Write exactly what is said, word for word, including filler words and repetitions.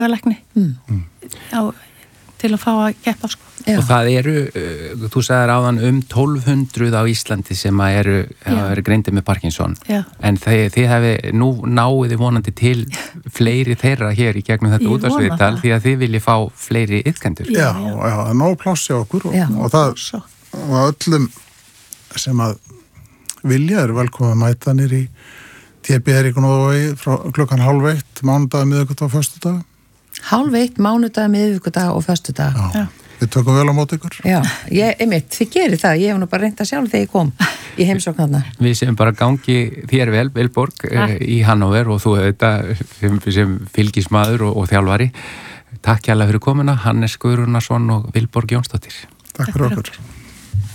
lækni mm. á, til að fá að keppa sko. Og það eru, uh, þú sagðir áðan um tólf hundruð á Íslandi sem að eru, eru greindið með Parkinson. Já. En þið, þið hefði nú náiði vonandi til fleiri þeirra hér í gegnum þetta útvarpsviðtal því að þið viljið fá fleiri iðkendur. Já, já, já, það er nóg pláss hjá okkur og, og það og öllum sem að vilja eru velkomin að mæta nýr í T B R í Gnóðavogi frá klukkan hálf eitt, mánudag, miðvikudag og föstudag. Hálf eitt, mánudag, miðvikudag og föstudag. Já. Við tökum vel á móti ykkur. Já, ég, einmitt, þið gerir það. Ég hef nú bara reynt að sjálf þegar ég kom í heimsóknarna. Við sem bara gangi þér vel, Vilborg, eh, í Hannover og þú auðvitað sem, sem fylgismadur og, og þjálfari. Takk hérlega fyrir komuna, Hannes Guðrúnarsson og Vilborg Jónsdóttir. Takk fyrir okkur.